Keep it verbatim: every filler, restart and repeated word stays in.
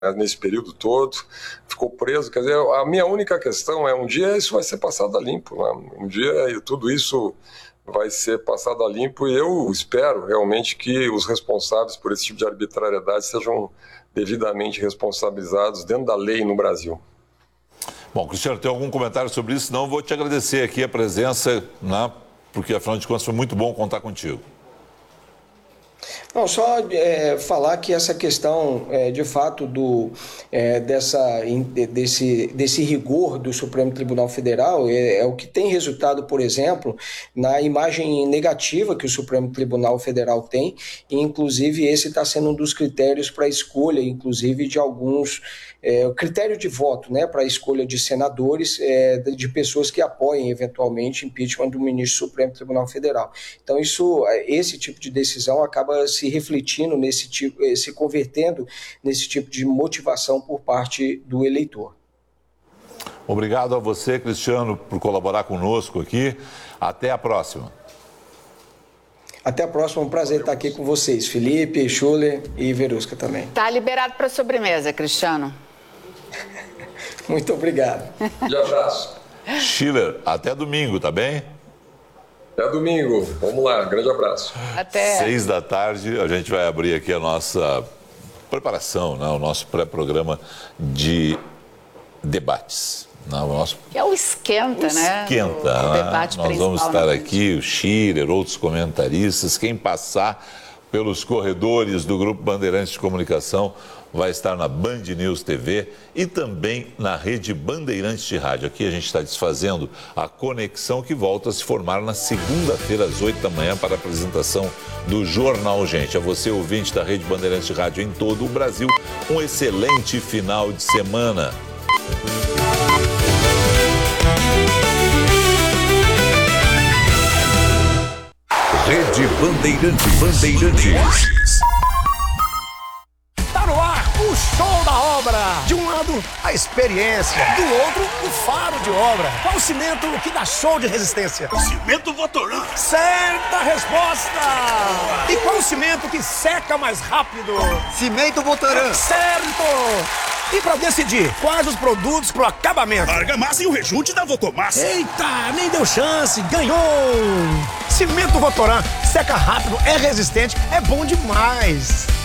nesse período todo, ficou preso. Quer dizer, a minha única questão é, um dia isso vai ser passado a limpo, né? Um dia tudo isso vai ser passado a limpo, e eu espero realmente que os responsáveis por esse tipo de arbitrariedade sejam devidamente responsabilizados dentro da lei no Brasil. Bom, Cristiano, tem algum comentário sobre isso? Não, vou te agradecer aqui a presença, né? Porque afinal de contas foi muito bom contar contigo. Não, só é, falar que essa questão, é, de fato, do, é, dessa, desse, desse rigor do Supremo Tribunal Federal é, é o que tem resultado, por exemplo, na imagem negativa que o Supremo Tribunal Federal tem, e inclusive esse está sendo um dos critérios para a escolha, inclusive, de alguns, é, o critério de voto, né, para a escolha de senadores, é, de pessoas que apoiem, eventualmente, impeachment do ministro do Supremo Tribunal Federal. Então, isso, esse tipo de decisão acaba se refletindo nesse tipo, se convertendo nesse tipo de motivação por parte do eleitor. Obrigado a você, Cristiano, por colaborar conosco aqui. Até a próxima. Até a próxima, um prazer estar aqui com vocês, Felipe, Schuller e Verusca também. Tá liberado para sobremesa, Cristiano. Muito obrigado. De abraço. Schiller, até domingo, tá bem? Até domingo. Vamos lá, grande abraço. Até. Seis da tarde, a gente vai abrir aqui a nossa preparação, né? O nosso pré-programa de debates. Não, o nosso... Que é o esquenta, o né? Esquenta, o, o né? debate Nós vamos estar na aqui, o Schiller, outros comentaristas, quem passar pelos corredores do Grupo Bandeirantes de Comunicação vai estar na Band News T V e também na rede Bandeirantes de Rádio. Aqui a gente está desfazendo a conexão que volta a se formar na segunda-feira às oito da manhã para a apresentação do Jornal Gente. A você, ouvinte da rede Bandeirantes de Rádio em todo o Brasil, um excelente final de semana. Rede Bandeirantes. Bandeirantes. Tá no ar o show da obra. De um lado, a experiência. Do outro, o faro de obra. Qual o cimento que dá show de resistência? Cimento Votoran. Certa resposta. E qual o cimento que seca mais rápido? Cimento Votoran. Certo. E para decidir quais os produtos pro acabamento? Argamassa e o rejunte da Votomassa. Eita, nem deu chance, ganhou! Cimento Votoran, seca rápido, é resistente, é bom demais.